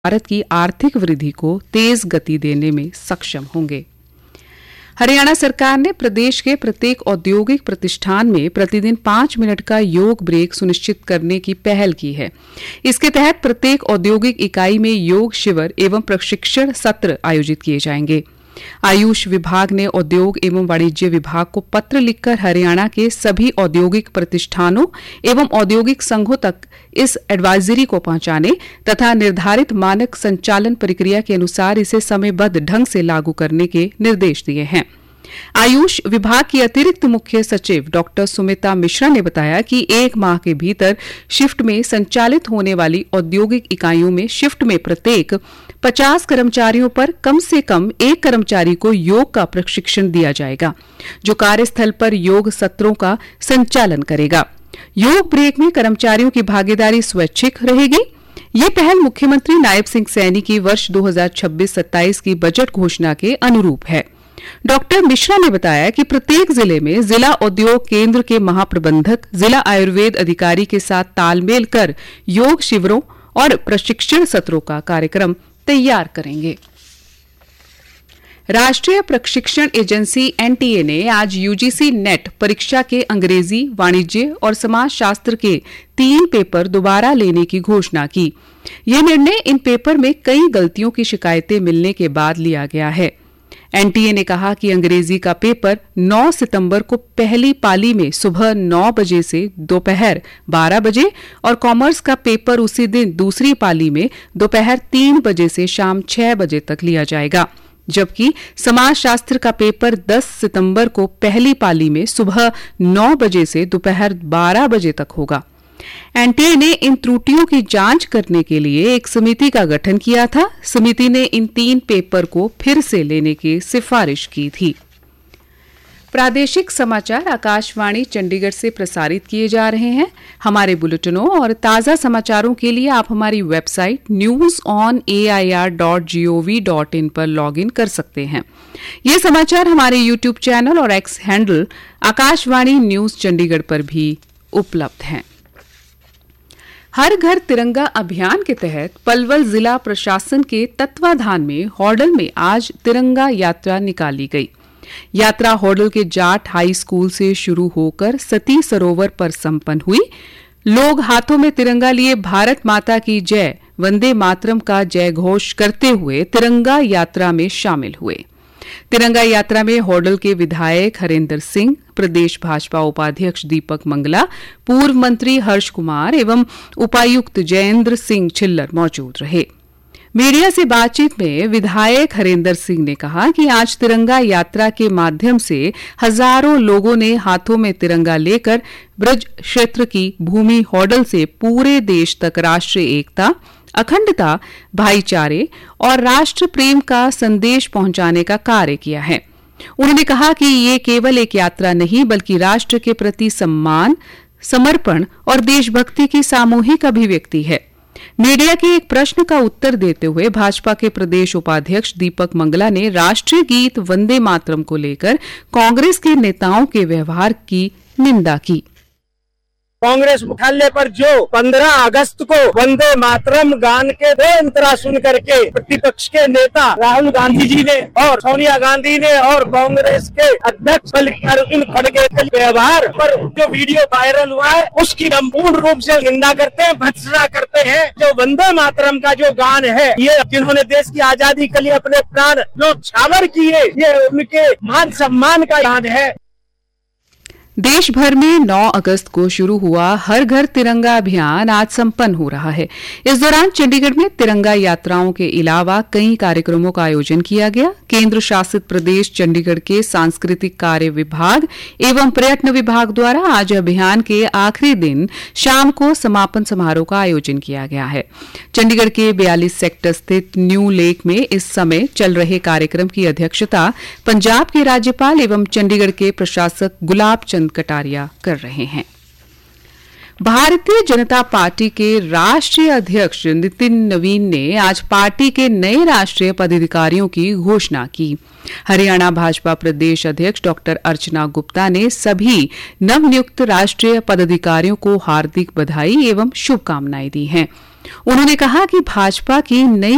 भारत की आर्थिक वृद्धि को तेज गति देने में सक्षम होंगे। हरियाणा सरकार ने प्रदेश के प्रत्येक औद्योगिक प्रतिष्ठान में प्रतिदिन 5 मिनट का योग ब्रेक सुनिश्चित करने की पहल की है। इसके तहत प्रत्येक औद्योगिक इकाई में योग शिविर एवं प्रशिक्षण सत्र आयोजित किए जाएंगे। आयुष विभाग ने उद्योग एवं वाणिज्य विभाग को पत्र लिखकर हरियाणा के सभी औद्योगिक प्रतिष्ठानों एवं औद्योगिक संघों तक इस एडवाइजरी को पहुंचाने तथा निर्धारित मानक संचालन प्रक्रिया के अनुसार इसे समयबद्ध ढंग से लागू करने के निर्देश दिए हैं। आयुष विभाग की अतिरिक्त मुख्य सचिव डॉक्टर सुमिता मिश्रा ने बताया कि 1 माह के भीतर शिफ्ट में संचालित होने वाली औद्योगिक इकाइयों में शिफ्ट में प्रत्येक 50 कर्मचारियों पर कम से कम 1 कर्मचारी को योग का प्रशिक्षण दिया जाएगा, जो कार्यस्थल पर योग सत्रों का संचालन करेगा। योग ब्रेक में कर्मचारियों की भागीदारी स्वैच्छिक रहेगी। ये पहल मुख्यमंत्री नायब सिंह सैनी की वर्ष 2026-27 की बजट घोषणा के अनुरूप है। डॉक्टर मिश्रा ने बताया कि प्रत्येक जिले में जिला उद्योग केंद्र के महाप्रबंधक जिला आयुर्वेद अधिकारी के साथ तालमेल कर योग शिविरों और प्रशिक्षण सत्रों का कार्यक्रम तैयार करेंगे। राष्ट्रीय प्रशिक्षण एजेंसी एनटीए ने आज यूजीसी नेट परीक्षा के अंग्रेजी, वाणिज्य और समाजशास्त्र के 3 पेपर दोबारा लेने की घोषणा की। यह निर्णय इन पेपर में कई गलतियों की शिकायतें मिलने के बाद लिया गया है। एनटीए ने कहा कि अंग्रेजी का पेपर 9 सितंबर को पहली पाली में सुबह 9 बजे से दोपहर 12 बजे और कॉमर्स का पेपर उसी दिन दूसरी पाली में दोपहर 3 बजे से शाम 6 बजे तक लिया जाएगा, जबकि समाजशास्त्र का पेपर 10 सितंबर को पहली पाली में सुबह 9 बजे से दोपहर 12 बजे तक होगा। एनटीए ने इन त्रुटियों की जांच करने के लिए एक समिति का गठन किया था। समिति ने इन 3 पेपर को फिर से लेने की सिफारिश की थी। प्रादेशिक समाचार आकाशवाणी चंडीगढ़ से प्रसारित किए जा रहे हैं। हमारे बुलेटिनों और ताज़ा समाचारों के लिए आप हमारी वेबसाइट newsonair.gov.in पर लॉगिन कर सकते हैं। ये समाचार हमारे यूट्यूब चैनल और x handle Akashvani news Chandigarh पर भी उपलब्ध हैं। हर घर तिरंगा अभियान के तहत पलवल जिला प्रशासन के तत्वाधान में हॉडल में आज तिरंगा यात्रा निकाली गई। यात्रा हॉडल के जाट हाई स्कूल से शुरू होकर सती सरोवर पर संपन्न हुई। लोग हाथों में तिरंगा लिए भारत माता की जय, वंदे मातरम का जय घोष करते हुए तिरंगा यात्रा में शामिल हुए। तिरंगा यात्रा में हॉडल के विधायक हरेंद्र सिंह, प्रदेश भाजपा उपाध्यक्ष दीपक मंगला, पूर्व मंत्री हर्ष कुमार एवं उपायुक्त जयेंद्र सिंह छिल्लर मौजूद रहे। मीडिया से बातचीत में विधायक हरेंद्र सिंह ने कहा कि आज तिरंगा यात्रा के माध्यम से हजारों लोगों ने हाथों में तिरंगा लेकर ब्रज क्षेत्र की भूमि हॉडल से पूरे देश तक राष्ट्रीय एकता, अखंडता, भाईचारे और राष्ट्र प्रेम का संदेश पहुंचाने का कार्य किया है। उन्होंने कहा कि ये केवल एक यात्रा नहीं बल्कि राष्ट्र के प्रति सम्मान, समर्पण और देशभक्ति की सामूहिक अभिव्यक्ति है। मीडिया के एक प्रश्न का उत्तर देते हुए भाजपा के प्रदेश उपाध्यक्ष दीपक मंगला ने राष्ट्रीय गीत वंदे मातरम को लेकर कांग्रेस के नेताओं के व्यवहार की निंदा की। कांग्रेस मुख्यालय पर जो 15 अगस्त को वंदे मातरम गान के दो अंतरा सुन करके प्रतिपक्ष के नेता राहुल गांधी जी ने और सोनिया गांधी ने और कांग्रेस के अध्यक्ष मल्लिकार्जुन खड़गे के व्यवहार पर जो वीडियो वायरल हुआ है उसकी हम पूर्ण रूप से निंदा करते हैं, भर्त्सना करते हैं। जो वंदे मातरम का जो गान है, ये जिन्होंने देश की आजादी के लिए अपने प्राण जो न्यौछावर किए, ये उनके मान सम्मान का गान है। देश भर में 9 अगस्त को शुरू हुआ हर घर तिरंगा अभियान आज संपन्न हो रहा है। इस दौरान चंडीगढ़ में तिरंगा यात्राओं के अलावा कई कार्यक्रमों का आयोजन किया गया। केंद्र शासित प्रदेश चंडीगढ़ के सांस्कृतिक कार्य विभाग एवं पर्यटन विभाग द्वारा आज अभियान के आखिरी दिन शाम को समापन समारोह का आयोजन किया गया है। चंडीगढ़ के 42 सेक्टर स्थित न्यू लेक में इस समय चल रहे कार्यक्रम की अध्यक्षता पंजाब के राज्यपाल एवं चंडीगढ़ के प्रशासक गुलाब चंद कटारिया कर रहे हैं। भारतीय जनता पार्टी के राष्ट्रीय अध्यक्ष नितिन नवीन ने आज पार्टी के नए राष्ट्रीय पदाधिकारियों की घोषणा की। हरियाणा भाजपा प्रदेश अध्यक्ष डॉक्टर अर्चना गुप्ता ने सभी नवनियुक्त राष्ट्रीय पदाधिकारियों को हार्दिक बधाई एवं शुभकामनाएं दी हैं। उन्होंने कहा कि भाजपा की नई